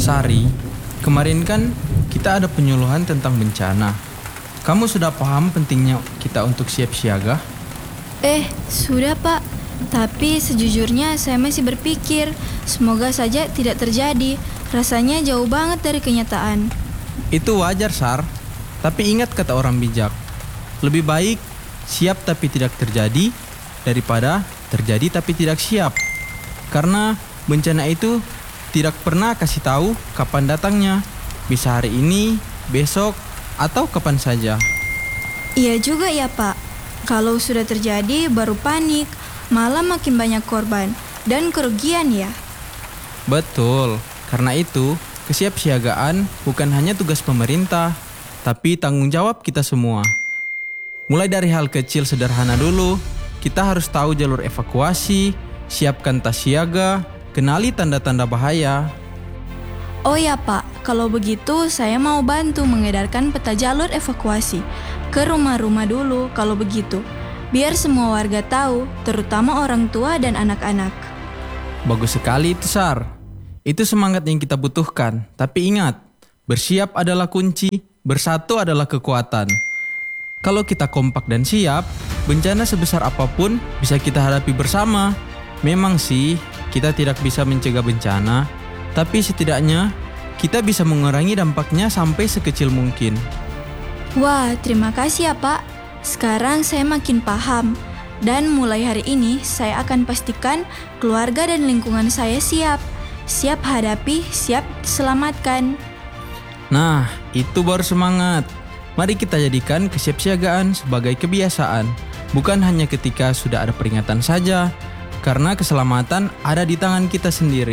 Sari, kemarin kan kita ada penyuluhan tentang bencana. Kamu sudah paham pentingnya kita untuk siap siaga? Sudah Pak. Tapi sejujurnya saya masih berpikir, semoga saja tidak terjadi. Rasanya jauh banget dari kenyataan. Itu wajar, Sar. Tapi ingat kata orang bijak, lebih baik siap tapi tidak terjadi daripada terjadi tapi tidak siap. Karena bencana itu tidak pernah kasih tahu kapan datangnya. Bisa hari ini, besok, atau kapan saja. Iya juga ya Pak. Kalau sudah terjadi baru panik, malah makin banyak korban dan kerugian ya. Betul, karena itu kesiapsiagaan bukan hanya tugas pemerintah, tapi tanggung jawab kita semua. Mulai dari hal kecil sederhana dulu, kita harus tahu jalur evakuasi, siapkan tas siaga, kenali tanda-tanda bahaya. Oh ya Pak, kalau begitu saya mau bantu mengedarkan peta jalur evakuasi ke rumah-rumah dulu kalau begitu. Biar semua warga tahu, terutama orang tua dan anak-anak. Bagus sekali itu, Sar. Itu semangat yang kita butuhkan. Tapi ingat, bersiap adalah kunci, bersatu adalah kekuatan. Kalau kita kompak dan siap, bencana sebesar apapun bisa kita hadapi bersama. Memang sih, kita tidak bisa mencegah bencana, tapi setidaknya kita bisa mengurangi dampaknya sampai sekecil mungkin. Wah, terima kasih ya Pak. Sekarang saya makin paham. Dan mulai hari ini saya akan pastikan keluarga dan lingkungan saya siap. Siap hadapi, siap selamatkan. Nah, itu baru semangat. Mari kita jadikan kesiapsiagaan sebagai kebiasaan, bukan hanya ketika sudah ada peringatan saja, karena keselamatan ada di tangan kita sendiri.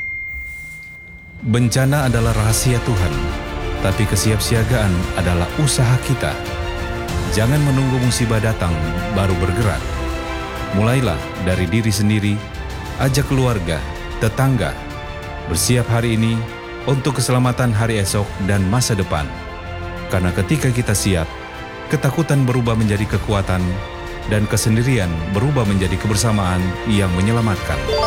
Bencana adalah rahasia Tuhan, tapi kesiapsiagaan adalah usaha kita. Jangan menunggu musibah datang baru bergerak. Mulailah dari diri sendiri, ajak keluarga, tetangga. Bersiap hari ini untuk keselamatan hari esok dan masa depan. Karena ketika kita siap, ketakutan berubah menjadi kekuatan dan kesendirian berubah menjadi kebersamaan yang menyelamatkan.